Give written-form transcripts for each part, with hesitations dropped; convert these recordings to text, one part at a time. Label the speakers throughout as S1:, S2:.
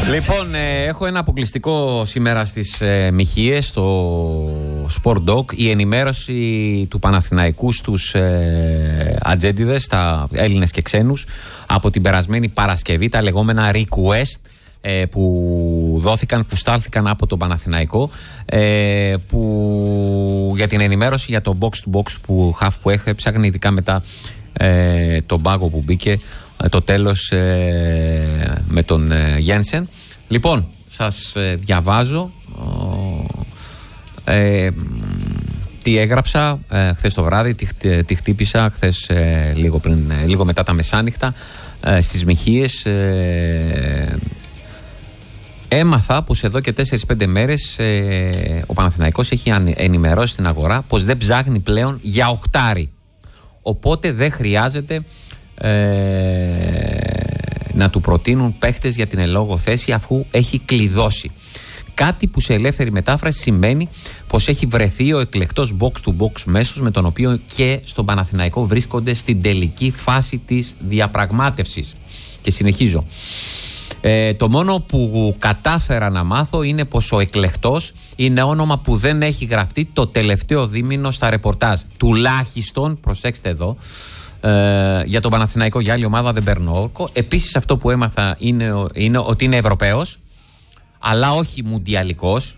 S1: Λοιπόν, έχω ένα αποκλειστικό σήμερα στις Μιχίες, στο Sport Dog, η ενημέρωση του Παναθηναϊκού στους ατζέντιδες, τα Έλληνες και ξένους, από την περασμένη Παρασκευή, τα λεγόμενα request που δόθηκαν, που στάλθηκαν από τον Παναθηναϊκό, που για την ενημέρωση για το box to box που έψαχνε, ειδικά μετά τον πάγο που μπήκε το τέλος με τον Γένσεν. Λοιπόν, σας διαβάζω τι έγραψα χθες το βράδυ, τι χτύπησα χθες λίγο μετά τα μεσάνυχτα στις Μιχίες. Έμαθα πως εδώ και 4-5 μέρες ο Παναθηναϊκός έχει ενημερώσει την αγορά πως δεν ψάχνει πλέον για οχτάρι. Οπότε δεν χρειάζεται να του προτείνουν παίχτες για την ελόγω θέση, αφού έχει κλειδώσει. Κάτι που σε ελεύθερη μετάφραση σημαίνει πως έχει βρεθεί ο εκλεκτός box to box μέσος, με τον οποίο και στον Παναθηναϊκό βρίσκονται στην τελική φάση της διαπραγμάτευσης. Και συνεχίζω. Το μόνο που κατάφερα να μάθω είναι πως ο εκλεκτός είναι όνομα που δεν έχει γραφτεί το τελευταίο δίμηνο στα ρεπορτάζ. Τουλάχιστον, προσέξτε εδώ, για τον Παναθηναϊκό, για άλλη ομάδα δεν παίρνω όρκο. Επίσης, αυτό που έμαθα είναι ότι είναι Ευρωπαίος, αλλά όχι μουντιαλικός.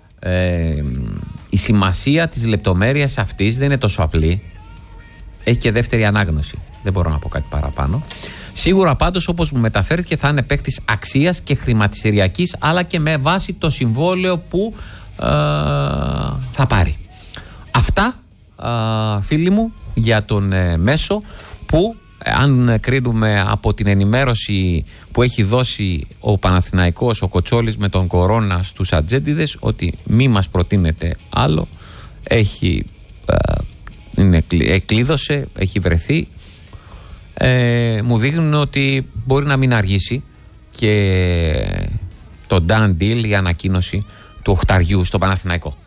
S1: Η σημασία της λεπτομέρειας αυτής δεν είναι τόσο απλή. Έχει και δεύτερη ανάγνωση. Δεν μπορώ να πω κάτι παραπάνω. Σίγουρα πάντως, όπως μου μεταφέρθηκε, θα είναι παίκτης αξίας και χρηματιστηριακής, αλλά και με βάση το συμβόλαιο που θα πάρει. Αυτά, φίλοι μου, για τον Μέσο, που αν κρίνουμε από την ενημέρωση που έχει δώσει ο Παναθηναϊκός, ο Κοτσόλης με τον Κορώνα στους ατζέντιδες, ότι μη μας προτείνετε άλλο, εκλείδωσε, έχει βρεθεί, μου δείχνουν ότι μπορεί να μην αργήσει και το done deal, η ανακοίνωση του οχταριού στο Παναθηναϊκό.